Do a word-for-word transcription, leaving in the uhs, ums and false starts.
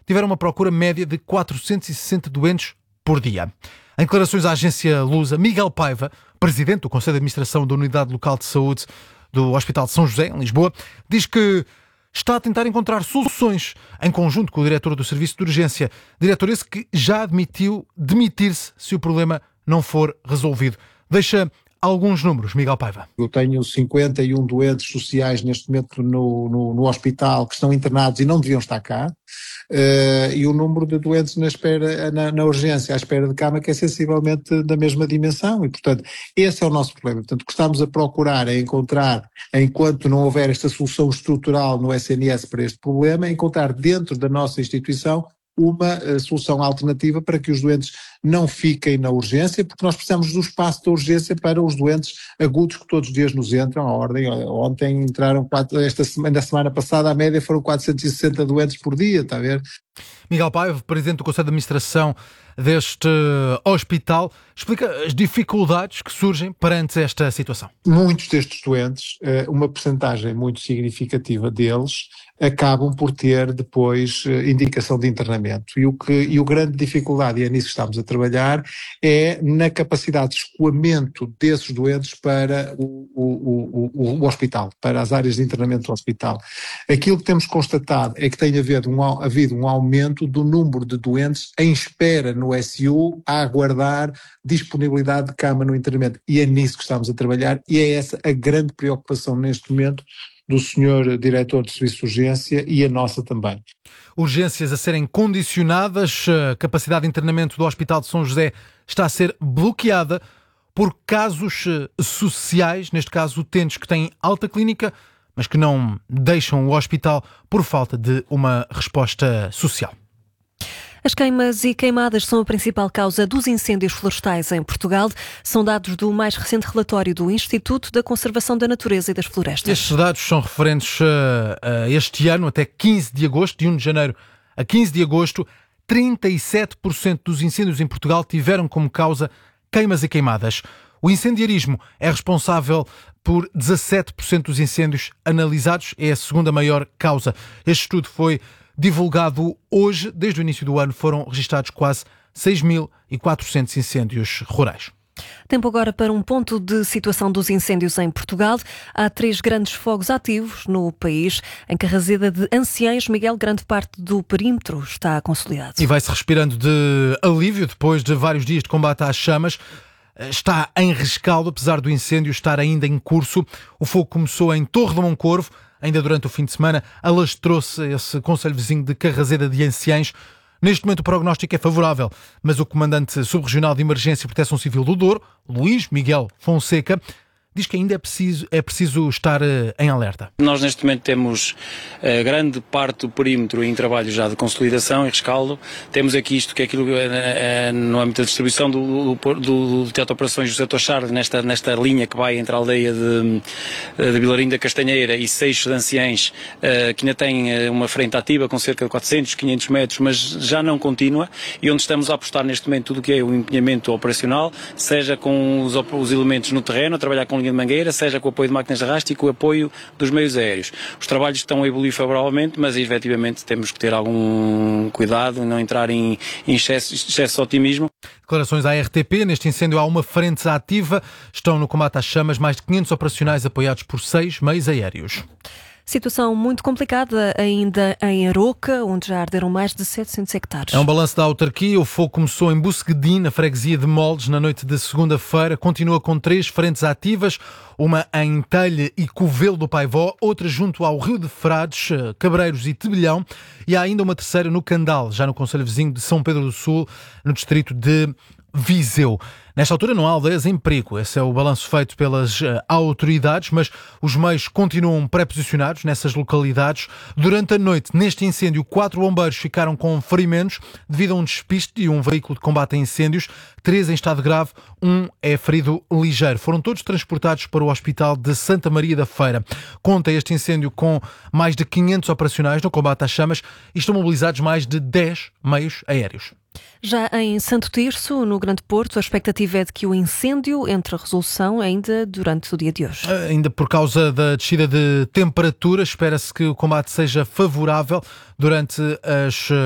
tiveram uma procura média de quatrocentos e sessenta doentes por dia. Em declarações à agência Lusa, Miguel Paiva, presidente do Conselho de Administração da Unidade Local de Saúde do Hospital de São José, em Lisboa, diz que está a tentar encontrar soluções em conjunto com o diretor do Serviço de Urgência. Diretor esse que já admitiu demitir-se se o problema não for resolvido. Deixa alguns números, Miguel Paiva. Eu tenho cinquenta e um doentes sociais neste momento no, no, no hospital que estão internados e não deviam estar cá. Uh, e o número de doentes na espera, na, na urgência, à espera de cama, que é sensivelmente da mesma dimensão, e portanto esse é o nosso problema. Portanto, o que estamos a procurar é encontrar, enquanto não houver esta solução estrutural no S N S para este problema, é encontrar dentro da nossa instituição uma uh, solução alternativa para que os doentes não fiquem na urgência, porque nós precisamos do espaço da urgência para os doentes agudos que todos os dias nos entram. A ordem, ontem entraram, quatro, esta semana, na semana passada, a média foram quatrocentos e sessenta doentes por dia, está a ver? Miguel Paiva, presidente do Conselho de Administração deste hospital, explica as dificuldades que surgem perante esta situação. Muitos destes doentes, uma percentagem muito significativa deles, acabam por ter depois indicação de internamento. E o que, e o grande dificuldade, e é nisso que estamos a trabalhar, é na capacidade de escoamento desses doentes para o, o, o, o hospital, para as áreas de internamento do hospital. Aquilo que temos constatado é que tem havido um, havido um aumento do número de doentes em espera no S U a aguardar disponibilidade de cama no internamento. E é nisso que estamos a trabalhar, e é essa a grande preocupação neste momento do senhor Diretor de Serviço de Urgência e a nossa também. Urgências a serem condicionadas, a capacidade de internamento do Hospital de São José está a ser bloqueada por casos sociais, neste caso utentes que têm alta clínica, mas que não deixam o hospital por falta de uma resposta social. As queimas e queimadas são a principal causa dos incêndios florestais em Portugal. São dados do mais recente relatório do Instituto da Conservação da Natureza e das Florestas. Estes dados são referentes a, a este ano, até quinze de agosto, de primeiro de janeiro a quinze de agosto, trinta e sete por cento dos incêndios em Portugal tiveram como causa queimas e queimadas. O incendiarismo é responsável por dezassete por cento dos incêndios analisados, é a segunda maior causa. Este estudo foi divulgado hoje. Desde o início do ano foram registados quase seis mil e quatrocentos incêndios rurais. Tempo agora para um ponto de situação dos incêndios em Portugal. Há três grandes fogos ativos no país. Em Carraseda de Anciães, Miguel, grande parte do perímetro está consolidado. E vai-se respirando de alívio depois de vários dias de combate às chamas. Está em rescaldo, apesar do incêndio estar ainda em curso. O fogo começou em Torre de Moncorvo. Ainda durante o fim de semana, alastrou-se esse concelho vizinho de Carraseda de Anciães. Neste momento o prognóstico é favorável, mas o comandante subregional de Emergência e Proteção Civil do Douro, Luís Miguel Fonseca, diz que ainda é preciso, é preciso estar uh, em alerta. Nós neste momento temos uh, grande parte do perímetro em trabalho já de consolidação e rescaldo. Temos aqui isto que é aquilo uh, uh, no âmbito da distribuição do, do, do, do Teatro de Operações José Tochard, nesta, nesta linha que vai entre a aldeia de, de Vilarinho da Castanheira e Seixo de Anciães, uh, que ainda tem uh, uma frente ativa com cerca de quatrocentos, quinhentos metros, mas já não contínua, e onde estamos a apostar neste momento tudo o que é o empenhamento operacional, seja com os, os elementos no terreno, a trabalhar com de mangueira, seja com o apoio de máquinas de arrasto e com o apoio dos meios aéreos. Os trabalhos estão a evoluir favoravelmente, mas efetivamente temos que ter algum cuidado e não entrar em, em excesso, excesso de otimismo. Declarações à R T P. Neste incêndio há uma frente ativa. Estão no combate às chamas mais de quinhentos operacionais apoiados por seis meios aéreos. Situação muito complicada ainda em Aroca, onde já arderam mais de setecentos hectares. É um balanço da autarquia. O fogo começou em Busquedim, na freguesia de Moldes, na noite de segunda-feira. Continua com três frentes ativas, uma em Telha e Covelo do Paivó, outra junto ao Rio de Frades, Cabreiros e Tebelhão, e há ainda uma terceira no Candal, já no concelho vizinho de São Pedro do Sul, no distrito de Viseu. Nesta altura não há aldeias em perigo. Esse é o balanço feito pelas uh, autoridades, mas os meios continuam pré-posicionados nessas localidades. Durante a noite, neste incêndio, quatro bombeiros ficaram com ferimentos devido a um despiste de um veículo de combate a incêndios. Três em estado grave, um é ferido ligeiro. Foram todos transportados para o Hospital de Santa Maria da Feira. Conta este incêndio com mais de quinhentos operacionais no combate às chamas e estão mobilizados mais de dez meios aéreos. Já em Santo Tirso, no Grande Porto, a expectativa é de que o incêndio entre a resolução ainda durante o dia de hoje. Ainda por causa da descida de temperatura, espera-se que o combate seja favorável durante as